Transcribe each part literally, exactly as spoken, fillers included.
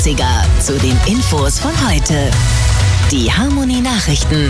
dreißiger zu den Infos von heute. Die Harmony Nachrichten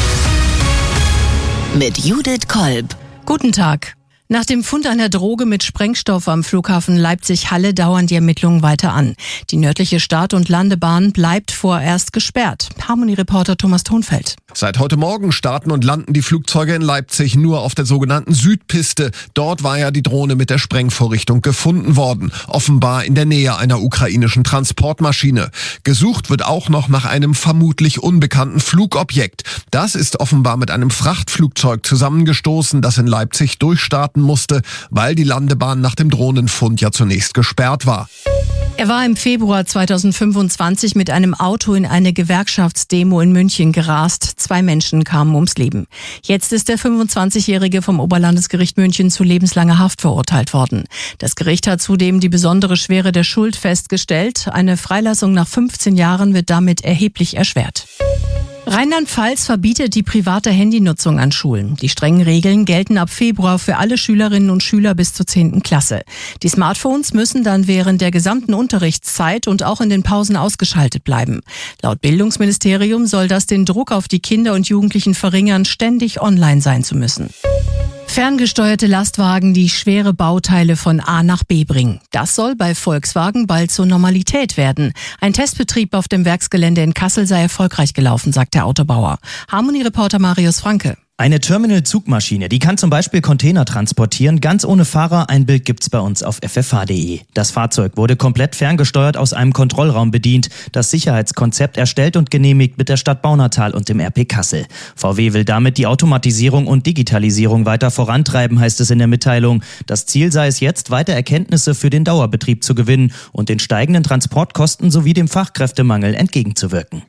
mit Judith Kolb. Guten Tag. Nach dem Fund einer Droge mit Sprengstoff am Flughafen Leipzig-Halle dauern die Ermittlungen weiter an. Die nördliche Start- und Landebahn bleibt vorerst gesperrt. Harmony-Reporter Thomas Thonfeld. Seit heute Morgen starten und landen die Flugzeuge in Leipzig nur auf der sogenannten Südpiste. Dort war ja die Drohne mit der Sprengvorrichtung gefunden worden. Offenbar in der Nähe einer ukrainischen Transportmaschine. Gesucht wird auch noch nach einem vermutlich unbekannten Flugobjekt. Das ist offenbar mit einem Frachtflugzeug zusammengestoßen, das in Leipzig durchstarten musste, weil die Landebahn nach dem Drohnenfund ja zunächst gesperrt war. Er war im Februar zweitausendfünfundzwanzig mit einem Auto in eine Gewerkschaftsdemo in München gerast. Zwei Menschen kamen ums Leben. Jetzt ist der fünfundzwanzigjährige vom Oberlandesgericht München zu lebenslanger Haft verurteilt worden. Das Gericht hat zudem die besondere Schwere der Schuld festgestellt. Eine Freilassung nach fünfzehn Jahren wird damit erheblich erschwert. Rheinland-Pfalz verbietet die private Handynutzung an Schulen. Die strengen Regeln gelten ab Februar für alle Schülerinnen und Schüler bis zur zehnten Klasse. Die Smartphones müssen dann während der gesamten Unterrichtszeit und auch in den Pausen ausgeschaltet bleiben. Laut Bildungsministerium soll das den Druck auf die Kinder und Jugendlichen verringern, ständig online sein zu müssen. Ferngesteuerte Lastwagen, die schwere Bauteile von A nach B bringen. Das soll bei Volkswagen bald zur Normalität werden. Ein Testbetrieb auf dem Werksgelände in Kassel sei erfolgreich gelaufen, sagt der Autobauer. Harmony-Reporter Marius Franke. Eine Terminal-Zugmaschine, die kann zum Beispiel Container transportieren, ganz ohne Fahrer. Ein Bild gibt's bei uns auf f f h punkt d e. Das Fahrzeug wurde komplett ferngesteuert aus einem Kontrollraum bedient. Das Sicherheitskonzept erstellt und genehmigt mit der Stadt Baunatal und dem R P Kassel. V W will damit die Automatisierung und Digitalisierung weiter vorantreiben, heißt es in der Mitteilung. Das Ziel sei es jetzt, weiter Erkenntnisse für den Dauerbetrieb zu gewinnen und den steigenden Transportkosten sowie dem Fachkräftemangel entgegenzuwirken.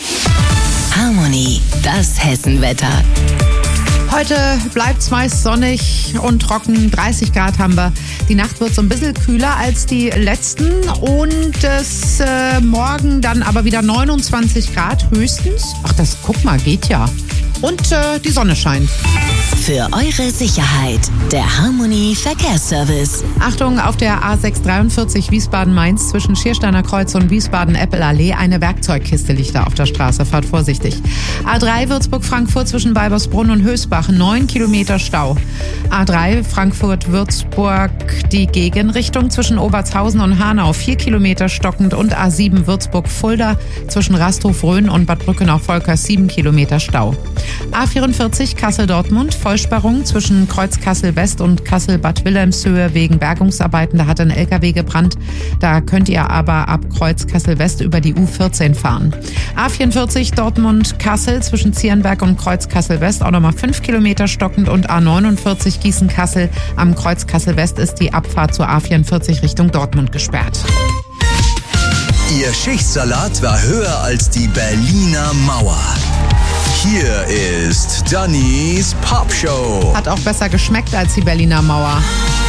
Harmony, das Hessenwetter. Heute bleibt es meist sonnig und trocken. dreißig Grad haben wir. Die Nacht wird so ein bisschen kühler als die letzten. Und es äh, morgen dann aber wieder neunundzwanzig Grad höchstens. Ach, das, guck mal, geht ja. Und äh, die Sonne scheint. Für eure Sicherheit, der Harmony Verkehrsservice. Achtung, auf der A sechs dreiundvierzig Wiesbaden-Mainz zwischen Schiersteiner Kreuz und Wiesbaden-Eppel-Allee. Eine Werkzeugkiste liegt da auf der Straße. Fahrt vorsichtig. A drei Würzburg-Frankfurt zwischen Weibersbrunn und Hösbach. neun Kilometer Stau. A drei Frankfurt-Würzburg die Gegenrichtung zwischen Obertshausen und Hanau. vier Kilometer stockend. Und A sieben Würzburg-Fulda zwischen Rasthof-Rhön und Bad Brückenau-Volkers. sieben Kilometer Stau. A vierundvierzig Kassel-Dortmund, Vollsperrung zwischen Kreuz Kassel-West und Kassel-Bad Wilhelmshöhe wegen Bergungsarbeiten. Da hat ein L K W gebrannt. Da könnt ihr aber ab Kreuz Kassel-West über die U vierzehn fahren. A vierundvierzig Dortmund-Kassel zwischen Zierenberg und Kreuz Kassel-West auch nochmal fünf Kilometer stockend. Und A neunundvierzig Gießen-Kassel am Kreuz Kassel-West ist die Abfahrt zur A vierundvierzig Richtung Dortmund gesperrt. Ihr Schichtsalat war höher als die Berliner Mauer. Hier ist Dannys Popshow. Hat auch besser geschmeckt als die Berliner Mauer.